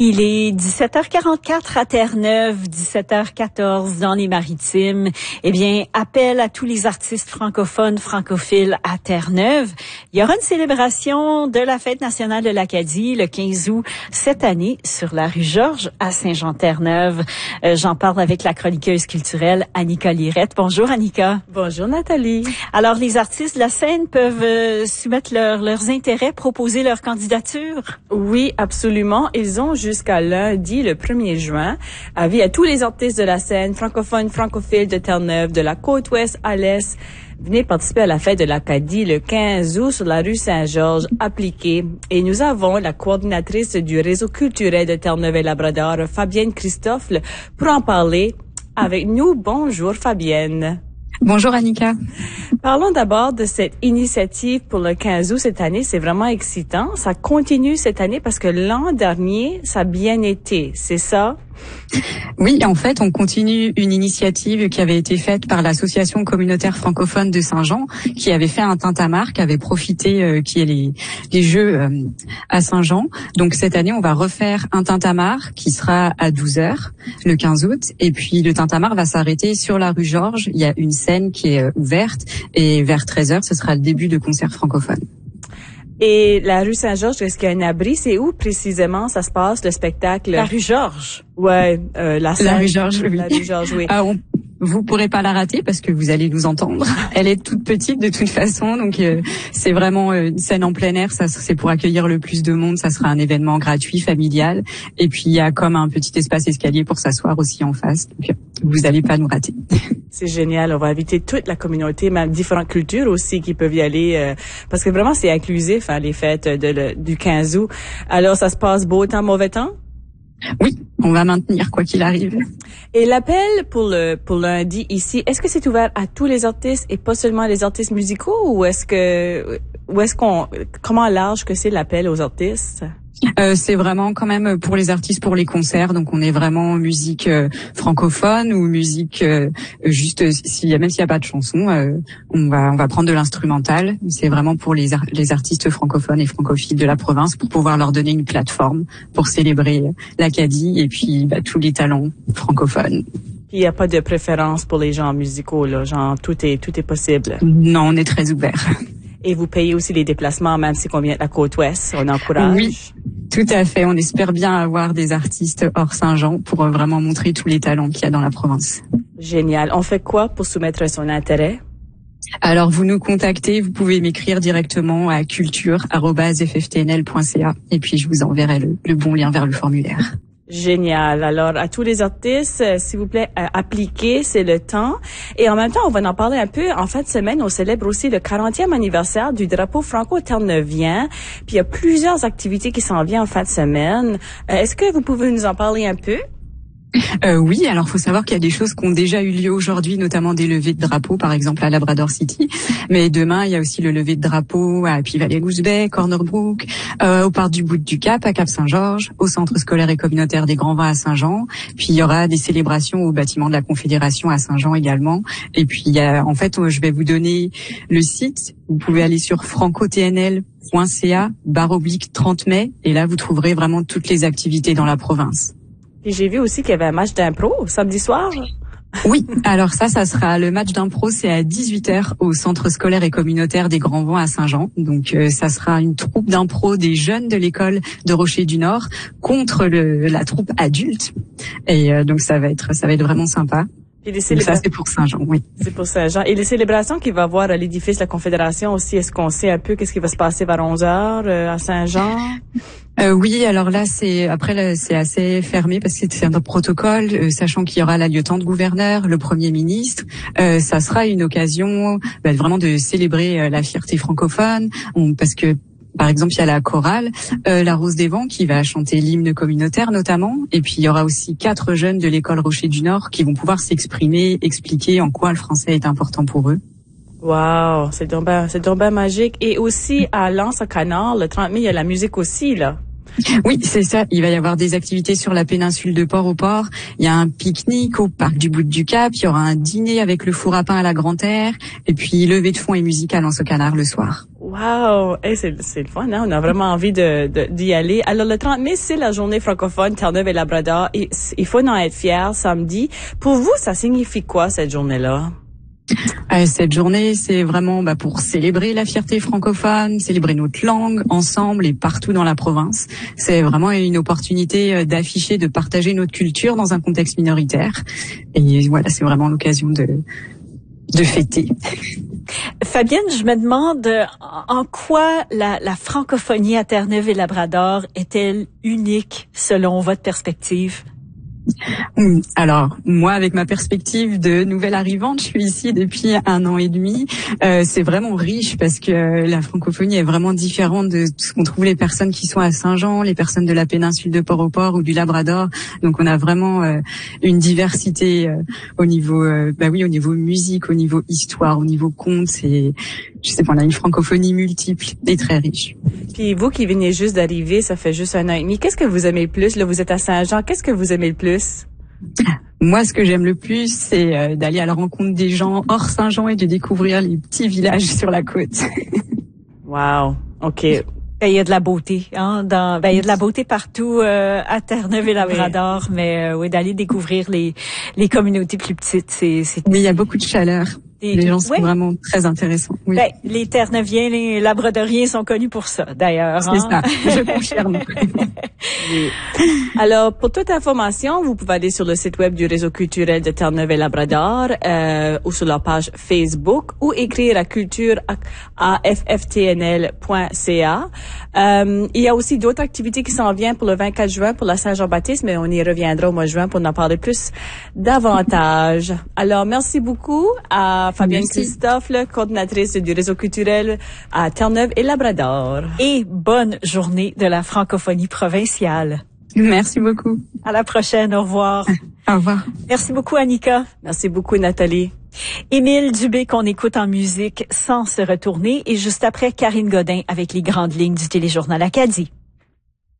Il est 17h44 à Terre-Neuve, 17h14 dans les Maritimes. Eh bien, appel à tous les artistes francophones, francophiles à Terre-Neuve. Il y aura une célébration de la Fête nationale de l'Acadie le 15 août cette année sur la rue Georges à Saint-Jean-Terre-Neuve. J'en parle avec la chroniqueuse culturelle Annika Lirette. Bonjour Annika. Bonjour Nathalie. Alors, les artistes de la scène peuvent soumettre leurs intérêts, proposer leur candidature? Oui, absolument. Ils ont jusqu'à lundi, le 1er juin. Avis à tous les artistes de la scène, francophones, francophiles de Terre-Neuve, de la Côte-Ouest à l'Est. Venez participer à la fête de l'Acadie le 15 août sur la rue Saint-Georges, appliquée. Et nous avons la coordinatrice du réseau culturel de Terre-Neuve et Labrador, Fabienne Christophe, pour en parler avec nous. Bonjour Fabienne. Bonjour Annika. Parlons d'abord de cette initiative pour le 15 août cette année. C'est vraiment excitant. Ça continue cette année parce que l'an dernier, ça a bien été. C'est ça? Oui, en fait, on continue une initiative qui avait été faite par l'association communautaire francophone de Saint-Jean, qui avait fait un tintamarre, qui avait profité qu'il y ait les Jeux à Saint-Jean. Donc cette année, on va refaire un tintamarre qui sera à 12h le 15 août. Et puis le tintamarre va s'arrêter sur la rue Georges. Il y a une scène qui est ouverte et vers 13h, ce sera le début de concerts francophones. Et la rue Saint-Georges, est-ce qu'il y a un abri? C'est où précisément ça se passe, le spectacle? La rue Georges. Ouais, la scène. La rue Georges, oui. La rue Georges, oui. Vous pourrez pas la rater parce que vous allez nous entendre. Elle est toute petite de toute façon, donc c'est vraiment une scène en plein air. Ça, c'est pour accueillir le plus de monde. Ça sera un événement gratuit, familial. Et puis il y a comme un petit espace escalier pour s'asseoir aussi en face. Donc vous allez pas nous rater. C'est génial. On va inviter toute la communauté, même différentes cultures aussi qui peuvent y aller, parce que vraiment c'est inclusif, hein, les fêtes du 15 août. Alors ça se passe beau temps, mauvais temps? Oui, on va maintenir quoi qu'il arrive. Et l'appel pour lundi ici, est-ce que c'est ouvert à tous les artistes et pas seulement les artistes musicaux ou comment large que c'est l'appel aux artistes? C'est vraiment quand même pour les artistes, pour les concerts. Donc on est vraiment musique francophone ou musique juste même s'il y a pas de chanson, on va prendre de l'instrumental. C'est vraiment pour les artistes francophones et francophiles de la province pour pouvoir leur donner une plateforme pour célébrer l'Acadie et puis tous les talents francophones. Il n'y a pas de préférence pour les gens musicaux là, genre tout est possible. Non, on est très ouvert. Et vous payez aussi les déplacements, même si on vient de la Côte-Ouest, on encourage. Oui, tout à fait. On espère bien avoir des artistes hors Saint-Jean pour vraiment montrer tous les talents qu'il y a dans la province. Génial. On fait quoi pour soumettre son intérêt? Alors, vous nous contactez, vous pouvez m'écrire directement à culture@fftnl.ca et puis je vous enverrai le bon lien vers le formulaire. Génial. Alors, à tous les artistes, s'il vous plaît, appliquez, c'est le temps. Et en même temps, on va en parler un peu. En fin de semaine, on célèbre aussi le 40e anniversaire du drapeau franco-terneuvien. Puis il y a plusieurs activités qui s'en viennent en fin de semaine. Est-ce que vous pouvez nous en parler un peu? Oui, alors faut savoir qu'il y a des choses qui ont déjà eu lieu aujourd'hui, notamment des levées de drapeaux, par exemple à Labrador City. Mais demain, il y a aussi le lever de drapeau à Épis-Vallée-Goose Bay, Cornerbrook, au parc du Bout du Cap à Cap-Saint-Georges, au centre scolaire et communautaire des Grands Vins à Saint-Jean. Puis il y aura des célébrations au bâtiment de la Confédération à Saint-Jean également. Et puis je vais vous donner le site. Vous pouvez aller sur francotnl.ca/30 mai et là vous trouverez vraiment toutes les activités dans la province. Et j'ai vu aussi qu'il y avait un match d'impro samedi soir. Oui, alors ça sera le match d'impro, c'est à 18h au centre scolaire et communautaire des Grands Vents à Saint-Jean. Donc ça sera une troupe d'impro des jeunes de l'école de Rocher du Nord contre la troupe adulte. Et donc ça va être vraiment sympa. Et ça c'est pour Saint-Jean, oui. C'est pour Saint-Jean. Et les célébrations qu'il va y avoir à l'édifice de la Confédération aussi, est-ce qu'on sait un peu qu'est-ce qui va se passer vers 11h à Saint-Jean? Oui, alors là c'est assez fermé parce que c'est un protocole, sachant qu'il y aura l'adjudant-gouverneur, le Premier ministre. Ça sera une occasion vraiment de célébrer la fierté francophone, parce que par exemple, il y a la chorale, la Rose des Vents qui va chanter l'hymne communautaire notamment. Et puis, il y aura aussi 4 jeunes de l'école Rocher du Nord qui vont pouvoir s'exprimer, expliquer en quoi le français est important pour eux. Wow, c'est donc bien magique. Et aussi, à L'Anse-à-Canard, le 30 mai, il y a la musique aussi, là. Oui, c'est ça. Il va y avoir des activités sur la péninsule de Port-au-Port. Il y a un pique-nique au parc du Bout du Cap. Il y aura un dîner avec le four à pain à la Grande-Terre. Et puis, levée de fonds et musique à l'Anse-au-Canard le soir. Wow! Hey, c'est le fun, hein? On a vraiment envie d'y aller. Alors, le 30 mai, c'est la journée francophone Terre-Neuve et Labrador. Et il faut en être fier samedi. Pour vous, ça signifie quoi, cette journée-là? Cette journée, c'est vraiment pour célébrer la fierté francophone, célébrer notre langue ensemble et partout dans la province. C'est vraiment une opportunité d'afficher, de partager notre culture dans un contexte minoritaire. Et voilà, c'est vraiment l'occasion de fêter. Fabienne, je me demande en quoi la francophonie à Terre-Neuve et Labrador est-elle unique selon votre perspective? Alors, moi, avec ma perspective de nouvelle arrivante, je suis ici depuis 1 an et demi. C'est vraiment riche parce que la francophonie est vraiment différente de ce qu'on trouve les personnes qui sont à Saint-Jean, les personnes de la péninsule de Port-au-Port ou du Labrador. Donc, on a vraiment une diversité au niveau, au niveau musique, au niveau histoire, au niveau conte. On a une francophonie multiple et très riche. Puis vous qui venez juste d'arriver, ça fait juste 1 an et demi, qu'est-ce que vous aimez le plus? Là, vous êtes à Saint-Jean, qu'est-ce que vous aimez le plus? Moi, ce que j'aime le plus, c'est d'aller à la rencontre des gens hors Saint-Jean et de découvrir les petits villages sur la côte. Wow, OK. Il y a de la beauté, hein, il y a de la beauté partout à Terre-Neuve et Labrador, oui. Mais d'aller découvrir les communautés plus petites, c'est. Mais il y a beaucoup de chaleur. Les gens sont vraiment très intéressants. Oui. Les Terre-Neuviens, les Labradoriens sont connus pour ça, d'ailleurs. C'est ça, je confirme. Oui. Alors, pour toute information, vous pouvez aller sur le site web du Réseau culturel de Terre-Neuve et Labrador ou sur leur page Facebook ou écrire à culture@fftnl.ca. Il y a aussi d'autres activités qui s'en viennent pour le 24 juin pour la Saint-Jean-Baptiste, mais on y reviendra au mois de juin pour en parler plus davantage. Alors, merci beaucoup à Fabienne Christophe, coordinatrice du Réseau culturel à Terre-Neuve et Labrador. Et bonne journée de la francophonie provinciale. Merci beaucoup. À la prochaine. Au revoir. Au revoir. Merci beaucoup, Annika. Merci beaucoup, Nathalie. Émile Dubé qu'on écoute en musique sans se retourner et juste après Karine Godin avec les grandes lignes du Téléjournal Acadie.